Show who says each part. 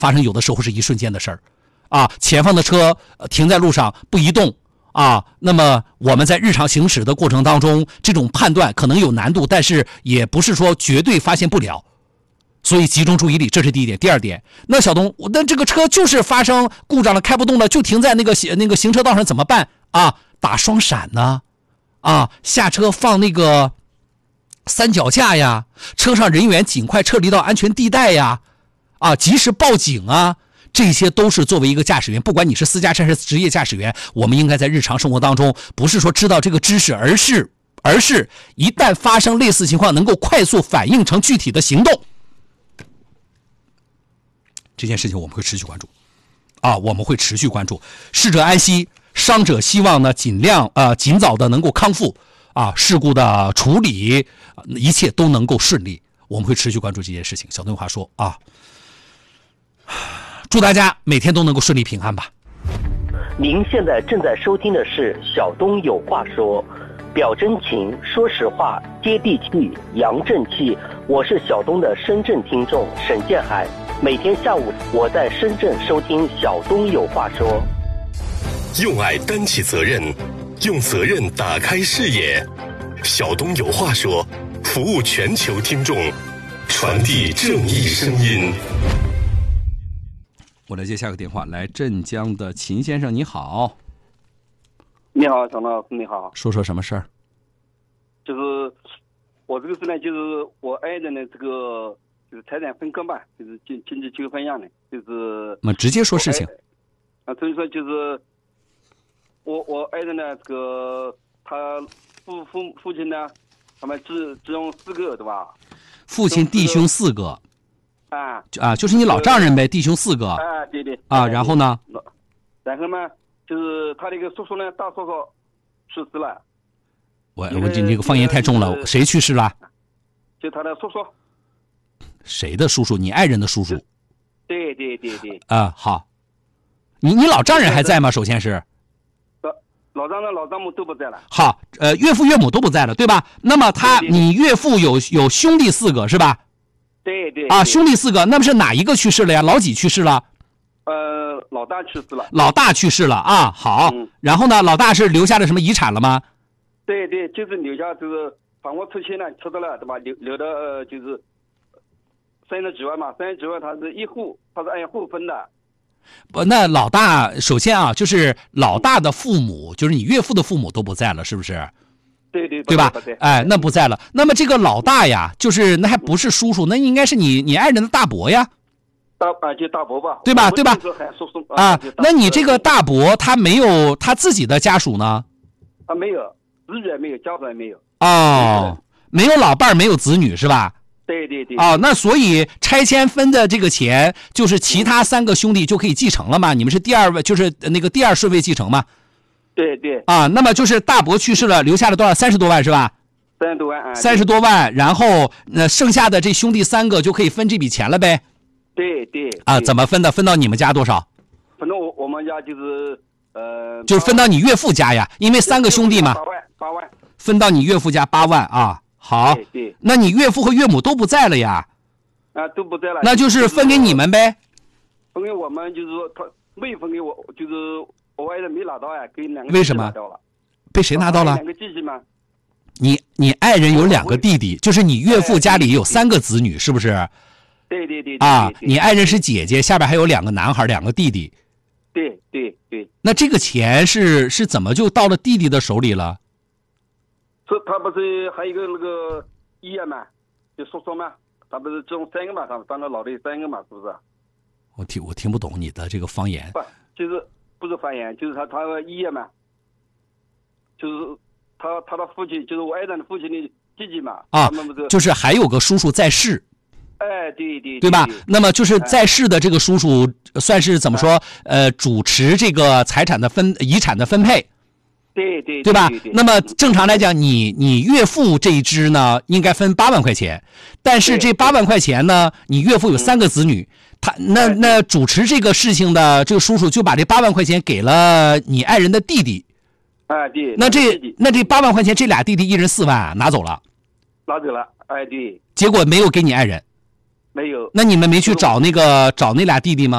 Speaker 1: 发生有的时候是一瞬间的事儿啊，前方的车停在路上不移动啊，那么我们在日常行驶的过程当中，这种判断可能有难度，但是也不是说绝对发现不了。所以集中注意力，这是第一点。第二点，那小东，那这个车就是发生故障了，开不动了，就停在那个行车道上怎么办啊？打双闪呢？啊，下车放那个三脚架呀，车上人员尽快撤离到安全地带呀，啊，及时报警啊，这些都是作为一个驾驶员，不管你是私家车还是职业驾驶员，我们应该在日常生活当中，不是说知道这个知识，而是一旦发生类似情况，能够快速反应成具体的行动。这件事情我们会持续关注，啊，我们会持续关注。逝者安息，伤者希望呢尽早的能够康复，啊，事故的处理，一切都能够顺利。我们会持续关注这件事情。小东有话说啊，祝大家每天都能够顺利平安吧。
Speaker 2: 您现在正在收听的是小东有话说，表真情，说实话，接地气，扬正气。我是小东的深圳听众沈建海。每天下午我在深圳收听小东有话说。
Speaker 3: 用爱担起责任，用责任打开视野。小东有话说，服务全球听众，传递正义声音。
Speaker 1: 我来接下个电话，来镇江的秦先生，你好。
Speaker 4: 你好，小老师，你好。
Speaker 1: 说说什么事儿？
Speaker 4: 就是我这个事呢，就是我爱人的这个。就是财产分割嘛，就是经济纠纷一样的，就是
Speaker 1: 我们直接说事情。
Speaker 4: 所以说就是我爱人呢，这个他父亲呢，他们只有4个，对吧？
Speaker 1: 父亲弟兄4个。就是你老丈人呗，弟兄4个。
Speaker 4: 对对。
Speaker 1: 然后呢？
Speaker 4: 然后呢，就是他的一个叔叔呢，大叔叔去世了。
Speaker 1: 你这个方言太重了，谁去世了？
Speaker 4: 就他的叔叔。
Speaker 1: 谁的叔叔？你爱人的叔叔？
Speaker 4: 对。
Speaker 1: 好。你老丈人还在吗？首先是。
Speaker 4: 老丈人、老丈母都不在了。
Speaker 1: 好，岳父岳母都不在了，对吧？那么你岳父有兄弟4个是吧？
Speaker 4: 对。
Speaker 1: 兄弟4个，那么是哪一个去世了呀？老几去世了？
Speaker 4: 老大去世了。
Speaker 1: 老大去世了啊，好。然后呢，老大是留下了什么遗产了吗？
Speaker 4: 对，就是留下就是房屋出钱呢，出到了对吧？留的就是30几万嘛，30几万他是按户分的。
Speaker 1: 那老大首先啊，就是老大的父母，就是你岳父的父母都不在了，是不是？对吧？那不在了。那么这个老大呀，就是那还不是叔叔，那应该是你爱人的大伯呀。
Speaker 4: 就大伯吧。
Speaker 1: 对吧？那你这个大伯他没有他自己的家属呢？
Speaker 4: 没有，子女也没有，家属也没有。
Speaker 1: 没有老伴儿，没有子女是吧？
Speaker 4: 对。
Speaker 1: 那所以拆迁分的这个钱，就是其他3个兄弟就可以继承了嘛？你们是第2位，就是那个第2顺位继承嘛？
Speaker 4: 对。
Speaker 1: 那么就是大伯去世了，留下了多少？30多万是吧
Speaker 4: ？30多万。
Speaker 1: 30多万，然后剩下的这兄弟3个就可以分这笔钱了呗？
Speaker 4: 对。
Speaker 1: 怎么分的？分到你们家多少？
Speaker 4: 分到我们家就是
Speaker 1: 就是分到你岳父家呀，因为3个兄弟嘛。
Speaker 4: 8万。分
Speaker 1: 到你岳父家8万啊。好。
Speaker 4: 对。
Speaker 1: 那你岳父和岳母都不在了呀？
Speaker 4: 都不在了。
Speaker 1: 那就是分给你们呗。
Speaker 4: 分给我们，就是说他没分给我，就是我爱人没拿到呀，给2个弟弟拿到了。
Speaker 1: 为什么？被谁拿到了？2
Speaker 4: 个弟弟吗？
Speaker 1: 你爱人有2个弟弟，就是你岳父家里有3个子女，是不是？
Speaker 4: 对。
Speaker 1: 你爱人是姐姐，下边还有2个男孩，2个弟弟。
Speaker 4: 对。
Speaker 1: 那这个钱是怎么就到了弟弟的手里了？
Speaker 4: 他不是还有一个那个医院嘛，就叔叔嘛，他不是只有3个嘛，他当了老的3个嘛，是不是？
Speaker 1: 我听不懂你的这个方言。
Speaker 4: 就是不是方言，就是他医院嘛，就是他的父亲，就是我爱人的父亲的弟弟嘛。
Speaker 1: 就是还有个叔叔在世。
Speaker 4: 对
Speaker 1: 吧？那么就是在世的这个叔叔算是怎么说？主持这个遗产的分配。对吧？那么正常来讲，你岳父这一支呢，应该分8万块钱，但是这8万块钱呢，你岳父有3个子女，他那主持这个事情的这个叔叔就把这8万块钱给了你爱人的弟弟。
Speaker 4: 对。
Speaker 1: 那这8万块钱，这俩弟弟一人4万拿走了。
Speaker 4: 对。
Speaker 1: 结果没有给你爱人。
Speaker 4: 没有。
Speaker 1: 那你们没去找那俩弟弟吗？